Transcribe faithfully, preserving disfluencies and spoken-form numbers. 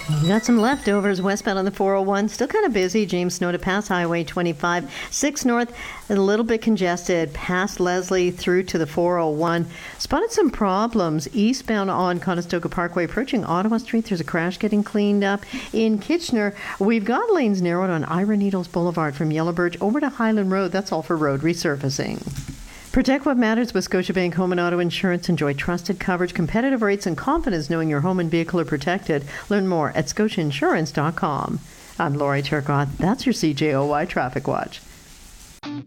We got some leftovers westbound on the four oh one. Still kind of busy. James Snow to pass Highway twenty-five. six North, a little bit congested. Past Leslie through to the four oh one. Spotted some problems eastbound on Conestoga Parkway. Approaching Ottawa Street, there's a crash getting cleaned up. In Kitchener, we've got lanes narrowed on Ira Needles Boulevard from Yellow Birch over to Highland Road. That's all for road resurfacing. Protect what matters with Scotiabank Home and Auto Insurance. Enjoy trusted coverage, competitive rates, and confidence knowing your home and vehicle are protected. Learn more at scotia insurance dot com. I'm Lori Turcotte. That's your C J O Y Traffic Watch.